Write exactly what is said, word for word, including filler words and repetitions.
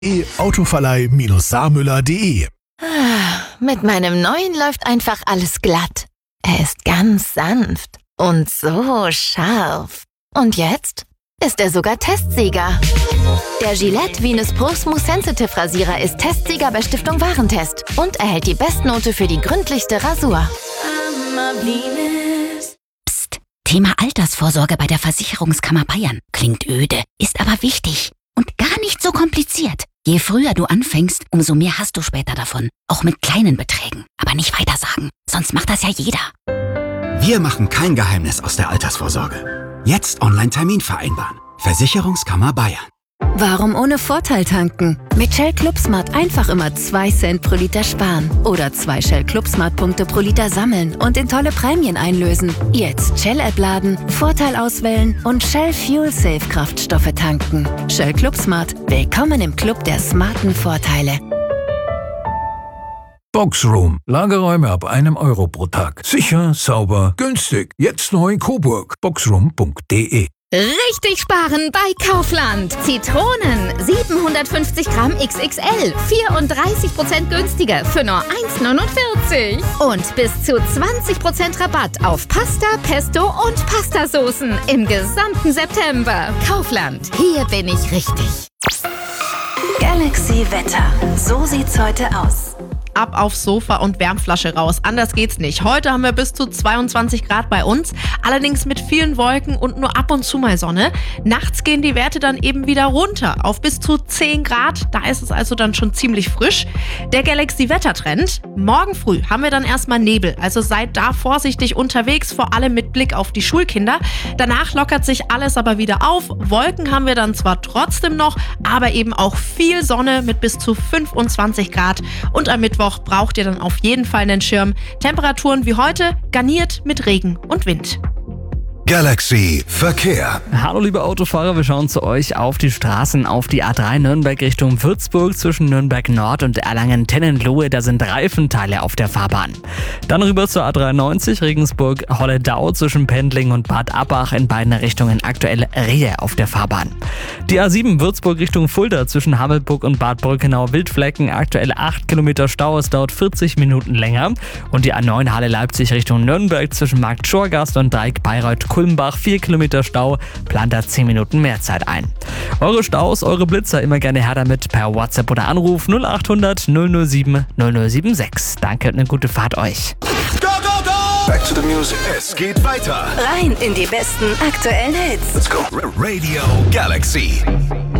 autoverleih Saarmüller punkt de. Mit meinem neuen läuft einfach alles glatt. Er ist ganz sanft und so scharf. Und jetzt ist er sogar Testsieger. Der Gillette Venus Pro Smooth Sensitive Rasierer ist Testsieger bei Stiftung Warentest und erhält die Bestnote für die gründlichste Rasur. Psst, Thema Altersvorsorge bei der Versicherungskammer Bayern. Klingt öde, ist aber wichtig und gar nicht so kompliziert. Je früher du anfängst, umso mehr hast du später davon. Auch mit kleinen Beträgen. Aber nicht weitersagen, sonst macht das ja jeder. Wir machen kein Geheimnis aus der Altersvorsorge. Jetzt Online-Termin vereinbaren. Versicherungskammer Bayern. Warum ohne Vorteil tanken? Mit Shell Club Smart einfach immer zwei Cent pro Liter sparen. Oder zwei Shell Club Smart Punkte pro Liter sammeln und in tolle Prämien einlösen. Jetzt Shell-App laden, Vorteil auswählen und Shell Fuel Safe Kraftstoffe tanken. Shell Club Smart. Willkommen im Club der smarten Vorteile. Boxroom. Lagerräume ab einem Euro pro Tag. Sicher, sauber, günstig. Jetzt neu in Coburg. boxroom punkt de. Richtig sparen bei Kaufland. Zitronen siebenhundertfünfzig Gramm X X L, vierunddreißig Prozent günstiger für nur eins neunundvierzig. Und bis zu zwanzig Prozent Rabatt auf Pasta, Pesto und Pastasoßen im gesamten September. Kaufland, hier bin ich richtig. Galaxy Wetter. So sieht's heute aus. Ab aufs Sofa und Wärmflasche raus. Anders geht's nicht. Heute haben wir bis zu zweiundzwanzig Grad bei uns, allerdings mit vielen Wolken und nur ab und zu mal Sonne. Nachts gehen die Werte dann eben wieder runter auf bis zu zehn Grad. Da ist es also dann schon ziemlich frisch. Der Galaxy-Wettertrend. Morgen früh haben wir dann erstmal Nebel, also seid da vorsichtig unterwegs, vor allem mit Blick auf die Schulkinder. Danach lockert sich alles aber wieder auf. Wolken haben wir dann zwar trotzdem noch, aber eben auch viel Sonne mit bis zu fünfundzwanzig Grad. Und am Mittwoch braucht ihr dann auf jeden Fall einen Schirm. Temperaturen wie heute, garniert mit Regen und Wind. Galaxy Verkehr. Hallo liebe Autofahrer, wir schauen zu euch auf die Straßen, auf die A drei Nürnberg Richtung Würzburg zwischen Nürnberg Nord und Erlangen-Tennenlohe. Da sind Reifenteile auf der Fahrbahn. Dann rüber zur A dreiundneunzig Regensburg-Holledau zwischen Pendling und Bad Abbach in beiden Richtungen aktuell Rehe auf der Fahrbahn. Die A sieben Würzburg Richtung Fulda zwischen Hammelburg und Bad Brückenau-Wildflecken aktuell acht Kilometer Stau, es dauert vierzig Minuten länger. Und die A neun Halle-Leipzig Richtung Nürnberg zwischen Markt Schorgast und Dreieck-Bayreuth Kulmbach, vier Kilometer Stau, plant da zehn Minuten mehr Zeit ein. Eure Staus, eure Blitzer immer gerne her damit per WhatsApp oder Anruf null acht hundert null null sieben null null sieben sechs. Danke und eine gute Fahrt euch. Go, go, go! Back to the music. Es geht weiter. Rein in die besten aktuellen Hits. Let's go. Radio Galaxy.